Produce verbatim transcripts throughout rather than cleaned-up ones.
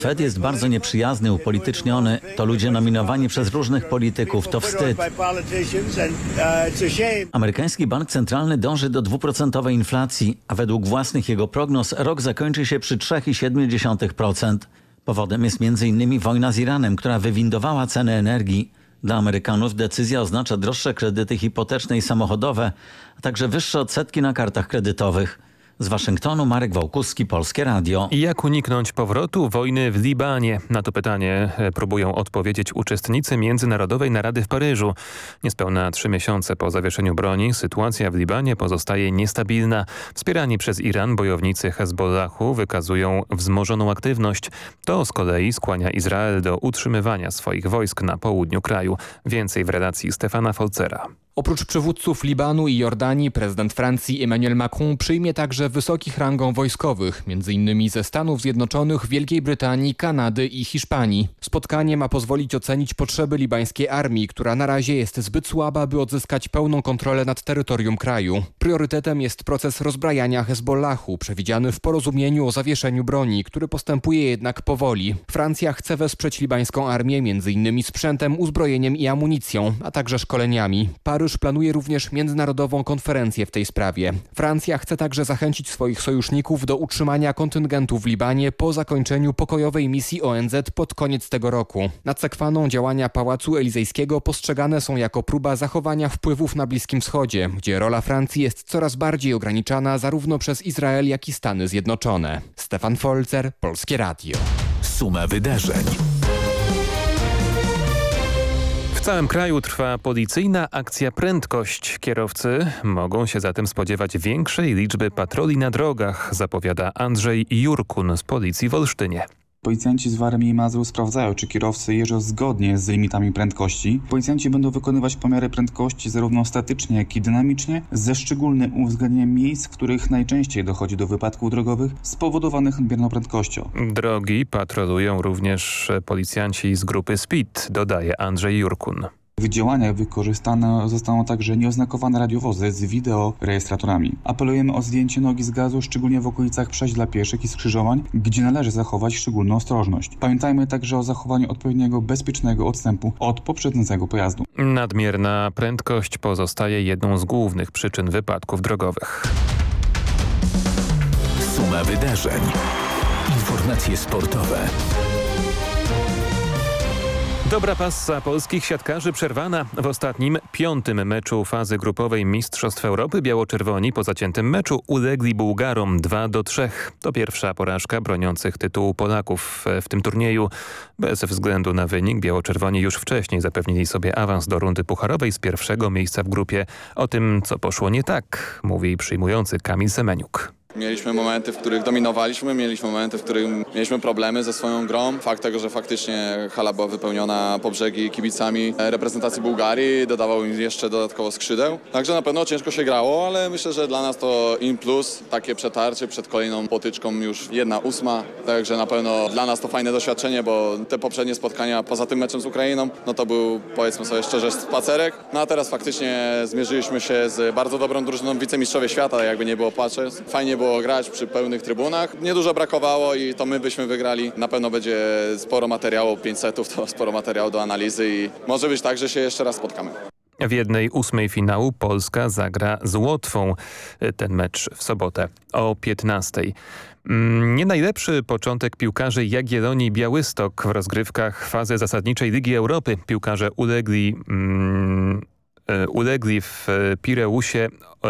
Fed jest bardzo nieprzyjazny, upolityczniony. To ludzie nominowani przez różnych polityków. To wstyd. Amerykański Bank Centralny dąży do dwuprocentowej inflacji, a według własnych jego prognoz rok zakończy się przy trzy przecinek siedem procent. Powodem jest między innymi wojna z Iranem, która wywindowała ceny energii. Dla Amerykanów decyzja oznacza droższe kredyty hipoteczne i samochodowe, a także wyższe odsetki na kartach kredytowych. Z Waszyngtonu Marek Wałkuski, Polskie Radio. Jak uniknąć powrotu wojny w Libanie? Na to pytanie próbują odpowiedzieć uczestnicy międzynarodowej narady w Paryżu. Niespełna trzy miesiące po zawieszeniu broni sytuacja w Libanie pozostaje niestabilna. Wspierani przez Iran bojownicy Hezbollahu wykazują wzmożoną aktywność. To z kolei skłania Izrael do utrzymywania swoich wojsk na południu kraju. Więcej w relacji Stefana Folcera. Oprócz przywódców Libanu i Jordanii, prezydent Francji Emmanuel Macron przyjmie także wysokich rangą wojskowych, między innymi ze Stanów Zjednoczonych, Wielkiej Brytanii, Kanady i Hiszpanii. Spotkanie ma pozwolić ocenić potrzeby libańskiej armii, która na razie jest zbyt słaba, by odzyskać pełną kontrolę nad terytorium kraju. Priorytetem jest proces rozbrajania Hezbollahu, przewidziany w porozumieniu o zawieszeniu broni, który postępuje jednak powoli. Francja chce wesprzeć libańską armię między innymi sprzętem, uzbrojeniem i amunicją, a także szkoleniami. Paryż planuje również międzynarodową konferencję w tej sprawie. Francja chce także zachęcić swoich sojuszników do utrzymania kontyngentu w Libanie po zakończeniu pokojowej misji O N Z pod koniec tego roku. Nad sekwaną działania Pałacu Elizejskiego postrzegane są jako próba zachowania wpływów na Bliskim Wschodzie, gdzie rola Francji jest coraz bardziej ograniczana zarówno przez Izrael, jak i Stany Zjednoczone. Stefan Folzer, Polskie Radio. Suma wydarzeń. W całym kraju trwa policyjna akcja Prędkość. Kierowcy mogą się zatem spodziewać większej liczby patroli na drogach, zapowiada Andrzej Jurkun z Policji w Olsztynie. Policjanci z Warmii i Mazur sprawdzają, czy kierowcy jeżdżą zgodnie z limitami prędkości. Policjanci będą wykonywać pomiary prędkości zarówno statycznie, jak i dynamicznie, ze szczególnym uwzględnieniem miejsc, w których najczęściej dochodzi do wypadków drogowych spowodowanych nadmierną prędkością. Drogi patrolują również policjanci z grupy Speed, dodaje Andrzej Jurkun. W działaniach wykorzystane zostaną także nieoznakowane radiowozy z wideorejestratorami. Apelujemy o zdjęcie nogi z gazu, szczególnie w okolicach przejść dla pieszych i skrzyżowań, gdzie należy zachować szczególną ostrożność. Pamiętajmy także o zachowaniu odpowiedniego, bezpiecznego odstępu od poprzedzącego pojazdu. Nadmierna prędkość pozostaje jedną z głównych przyczyn wypadków drogowych. Suma wydarzeń. Informacje sportowe. Dobra passa polskich siatkarzy przerwana. W ostatnim, piątym meczu fazy grupowej Mistrzostw Europy biało-czerwoni po zaciętym meczu ulegli Bułgarom dwa do trzech. To pierwsza porażka broniących tytułu Polaków w tym turnieju. Bez względu na wynik biało-czerwoni już wcześniej zapewnili sobie awans do rundy pucharowej z pierwszego miejsca w grupie. O tym, co poszło nie tak, mówi przyjmujący Kamil Semeniuk. Mieliśmy momenty, w których dominowaliśmy, mieliśmy momenty, w których mieliśmy problemy ze swoją grą. Fakt tego, że faktycznie hala była wypełniona po brzegi kibicami reprezentacji Bułgarii, dodawał im jeszcze dodatkowo skrzydeł. Także na pewno ciężko się grało, ale myślę, że dla nas to in plus, takie przetarcie przed kolejną potyczką już jedna ósma. Także na pewno dla nas to fajne doświadczenie, bo te poprzednie spotkania poza tym meczem z Ukrainą, no to był, powiedzmy sobie szczerze, spacerek. No a teraz faktycznie zmierzyliśmy się z bardzo dobrą drużyną, wicemistrzowie świata, jakby nie było patrzeć. Fajnie było grać przy pełnych trybunach. Niedużo brakowało i to my byśmy wygrali. Na pewno będzie sporo materiału, pięć setów to sporo materiału do analizy i może być tak, że się jeszcze raz spotkamy. W jednej ósmej finału Polska zagra z Łotwą. Ten mecz w sobotę o piętnastej. Nie najlepszy początek piłkarzy Jagiellonii Białystok w rozgrywkach fazy zasadniczej Ligi Europy. Piłkarze ulegli... Mm, ulegli w Pireusie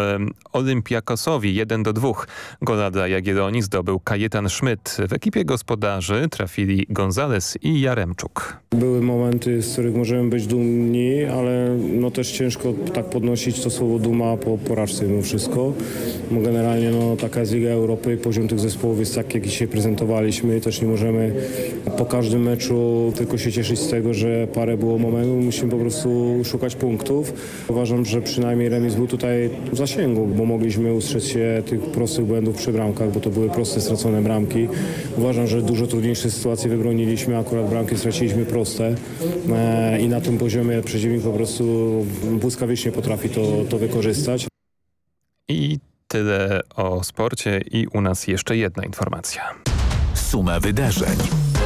Olympiakosowi jeden do dwóch. Gola dla Jagiellonii zdobył Kajetan Szmyt. W ekipie gospodarzy trafili Gonzales i Jaremczuk. Były momenty, z których możemy być dumni, ale no też ciężko tak podnosić to słowo duma po porażce mimo wszystko. Bo generalnie no, taka jest Liga Europy, poziom tych zespołów jest tak, jak dzisiaj prezentowaliśmy. Też nie możemy po każdym meczu tylko się cieszyć z tego, że parę było momentów. Musimy po prostu szukać punktów. Uważam, że przynajmniej remis był tutaj w zasięgu, bo mogliśmy ustrzec się tych prostych błędów przy bramkach, bo to były proste, stracone bramki. Uważam, że dużo trudniejsze sytuacje wybroniliśmy, akurat bramki straciliśmy proste e, i na tym poziomie przeciwnik po prostu błyskawicznie potrafi to, to wykorzystać. I tyle o sporcie i u nas jeszcze jedna informacja. Suma wydarzeń.